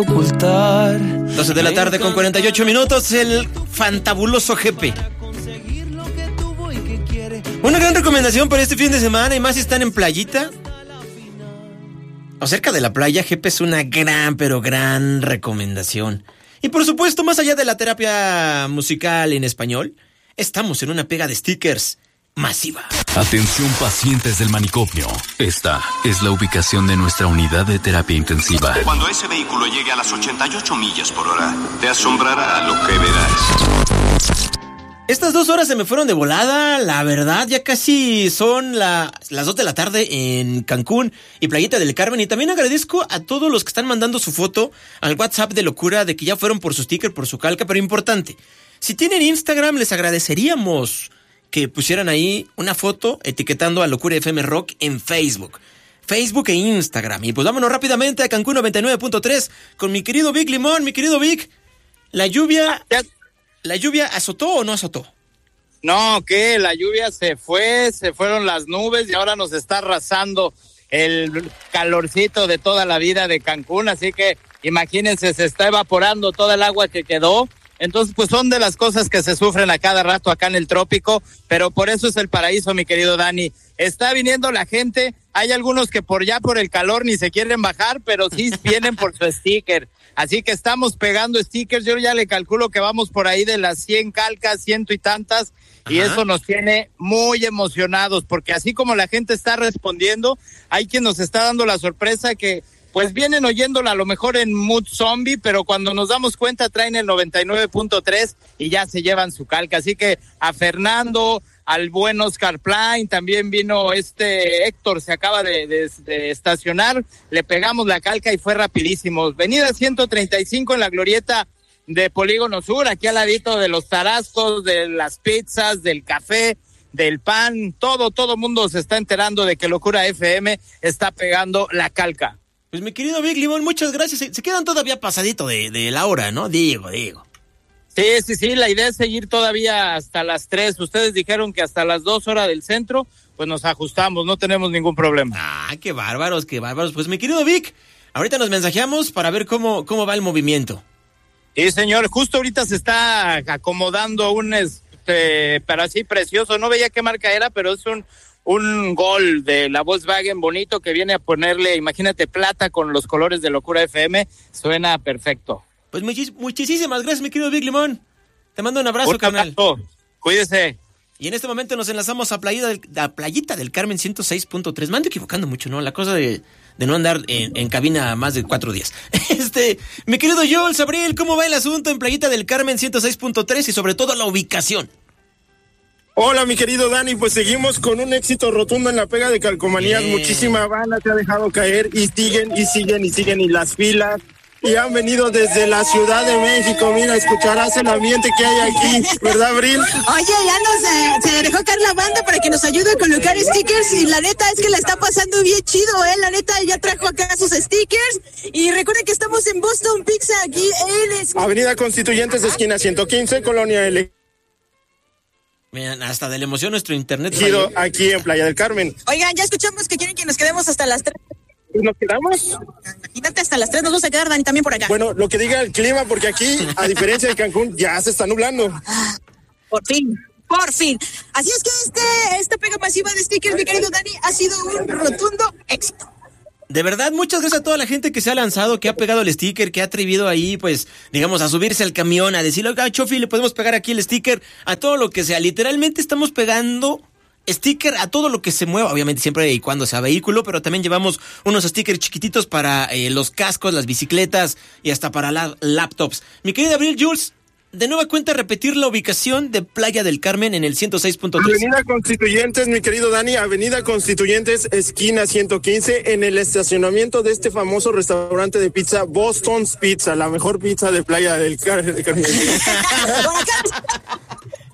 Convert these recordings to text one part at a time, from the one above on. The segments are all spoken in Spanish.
Ocultar. 12 de la tarde con 48 minutos, el fantabuloso Jepe. Una gran recomendación para este fin de semana, y más si están en playita o cerca de la playa. Jepe es una gran, pero gran recomendación. Y por supuesto, más allá de la terapia musical en español, estamos en una pega de stickers masiva. Atención pacientes del manicomio. Esta es la ubicación de nuestra unidad de terapia intensiva. Cuando ese vehículo llegue a las 88 millas por hora, te asombrará lo que verás. Estas 2 horas se me fueron de volada, la verdad. Ya casi son las 2 de la tarde en Cancún y Playita del Carmen. Y también agradezco a todos los que están mandando su foto al WhatsApp de Locura de que ya fueron por su sticker, por su calca. Pero importante, si tienen Instagram, les agradeceríamos que pusieran ahí una foto etiquetando a Locura FM Rock en Facebook e Instagram. Y pues vámonos rápidamente a Cancún 99.3 con mi querido Vic Limón. Mi querido Vic, ¿la lluvia azotó o no azotó? No, que la lluvia se fueron las nubes y ahora nos está arrasando el calorcito de toda la vida de Cancún, así que imagínense, se está evaporando toda el agua que quedó. Entonces, pues son de las cosas que se sufren a cada rato acá en el trópico, pero por eso es el paraíso, mi querido Dani. Está viniendo la gente, hay algunos que por el calor ni se quieren bajar, pero sí vienen por su sticker. Así que estamos pegando stickers, yo ya le calculo que vamos por ahí de las 100 calcas, 100 y tantas, y eso nos tiene muy emocionados, porque así como la gente está respondiendo, hay quien nos está dando la sorpresa que pues vienen oyéndola a lo mejor en mood zombie, pero cuando nos damos cuenta traen el 99.3 y ya se llevan su calca. Así que a Fernando, al buen Oscar Plain, también vino Héctor, se acaba de estacionar, le pegamos la calca y fue rapidísimo. Avenida 135 en la glorieta de Polígono Sur, aquí al ladito de los tarascos, de las pizzas, del café, del pan, todo mundo se está enterando de que Locura FM está pegando la calca. Pues mi querido Vic Limón, muchas gracias. Se quedan todavía pasadito de la hora, ¿no? Digo. Sí, la idea es seguir todavía hasta las 3. Ustedes dijeron que hasta las 2 horas del centro, pues nos ajustamos, no tenemos ningún problema. Ah, qué bárbaros. Pues mi querido Vic, ahorita nos mensajeamos para ver cómo va el movimiento. Sí, señor, justo ahorita se está acomodando pero así precioso, no veía qué marca era, pero es un Gol de la Volkswagen bonito que viene a ponerle, imagínate, plata con los colores de Locura FM, suena perfecto. Pues muchísimas gracias, mi querido Vic Limón. Te mando un abrazo, carnal. Cuídese. Y en este momento nos enlazamos a Playita del Carmen 106.3. Me ando equivocando mucho, ¿no? La cosa de no andar en cabina más de 4 días. Mi querido Joel Sabril, ¿cómo va el asunto en Playita del Carmen 106.3 y sobre todo la ubicación? Hola, mi querido Dani, pues seguimos con un éxito rotundo en la pega de Calcomanías. Bien. Muchísima banda te ha dejado caer y siguen y las filas. Y han venido desde la Ciudad de México. Mira, escucharás el ambiente que hay aquí, ¿verdad, Abril? Oye, ya se dejó caer la banda para que nos ayude a colocar stickers y la neta es que la está pasando bien chido, la neta ya trajo acá sus stickers y recuerden que estamos en Boston Pizza aquí en Avenida Constituyentes, esquina 115, Colonia L. Miren, hasta de la emoción nuestro internet aquí en Playa del Carmen. Oigan, ya escuchamos que quieren que nos quedemos hasta las 3. ¿Nos quedamos? Imagínate, hasta las 3 nos vamos a quedar, Dani, también por acá. Bueno, lo que diga el clima, porque aquí, a diferencia de Cancún, ya se está nublando. Por fin. Así es que esta pega masiva de stickers, mi querido Dani, ha sido un rotundo éxito. De verdad, muchas gracias a toda la gente que se ha lanzado, que ha pegado el sticker, que ha atrevido ahí, pues, digamos, a subirse al camión, a decirle, oiga, Chofi, le podemos pegar aquí el sticker a todo lo que sea. Literalmente estamos pegando sticker a todo lo que se mueva, obviamente siempre y cuando sea vehículo, pero también llevamos unos stickers chiquititos para los cascos, las bicicletas y hasta para las laptops. Mi querida Abril Jules, de nueva cuenta repetir la ubicación de Playa del Carmen en el 106.3. Avenida Constituyentes, mi querido Dani, Avenida Constituyentes, esquina 115, en el estacionamiento de este famoso restaurante de pizza, Boston's Pizza, la mejor pizza de Playa del Carmen. Oye,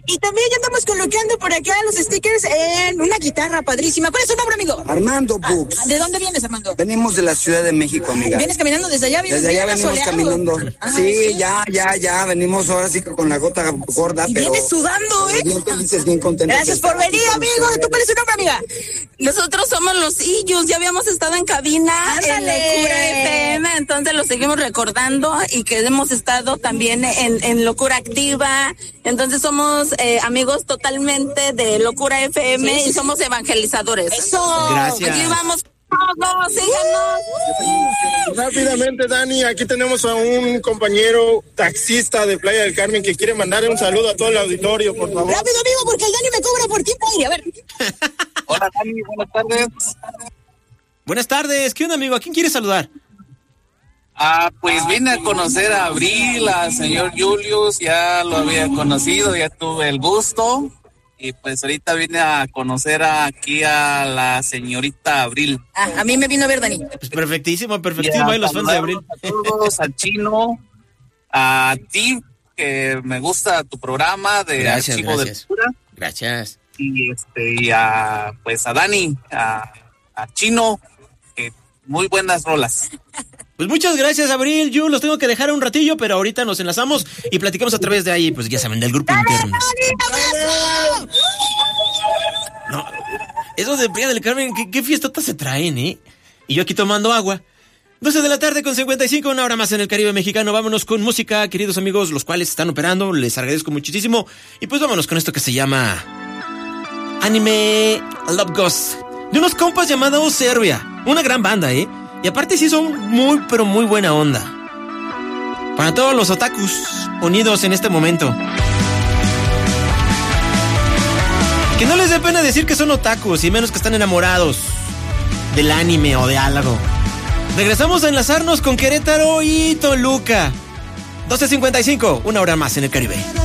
Y también ya estamos colocando por acá los stickers en una guitarra padrísima. ¿Cuál es tu nombre, amigo? Armando Bux. ¿De dónde vienes, Armando? Venimos de la Ciudad de México, amiga. ¿Vienes caminando desde allá? Desde allá venimos soleado? caminando. Sí, ya, venimos ahora sí con la gota gorda, Y pero... vienes sudando, ¿eh? Bien felices, bien contentos. Gracias por venir, amigo. ¿Tú cuál es tu nombre, amiga? Nosotros somos los Illus, ya habíamos estado en cabina en Locura FM, entonces lo seguimos recordando y que hemos estado también en Locura Activa, entonces somos amigos totalmente de Locura FM y somos evangelizadores. ¡Eso! Gracias. Aquí vamos todos, síganos. Rápidamente, Dani, aquí tenemos a un compañero taxista de Playa del Carmen que quiere mandarle un saludo a todo el auditorio, por favor. Rápido, amigo, porque el Dani me cobra por tiempo aire. A ver. Hola, Dani, buenas tardes. Buenas tardes. ¿Qué onda, amigo? ¿A quién quieres saludar? Pues vine a conocer a Abril, al señor Julius, ya lo había conocido, ya tuve el gusto. Y pues ahorita vine a conocer aquí a la señorita Abril. A mí me vino a ver, Dani. Pues perfectísimo. Ahí los fans de Abril. A todos, al Chino, a ti, que me gusta tu programa de Archivo de Locura. Gracias. Y a Dani, a Chino, muy buenas rolas. Pues muchas gracias, Abril. Yo los tengo que dejar un ratillo, pero ahorita nos enlazamos y platicamos a través de ahí, pues ya saben, del grupo interno. No, esos de Playa del Carmen, ¿qué fiestotas se traen, eh? Y yo aquí tomando agua. 12 de la tarde con 55, una hora más en el Caribe mexicano. Vámonos con música, queridos amigos, los cuales están operando. Les agradezco muchísimo. Y pues vámonos con esto que se llama Anime Love Ghost, de unos compas llamados Serbia. Una gran banda, ¿eh? Y aparte sí son muy, pero muy buena onda. Para todos los otakus unidos en este momento. Que no les dé pena decir que son otakus, y menos que están enamorados del anime o de algo. Regresamos a enlazarnos con Querétaro y Toluca. 12:55, una hora más en el Caribe.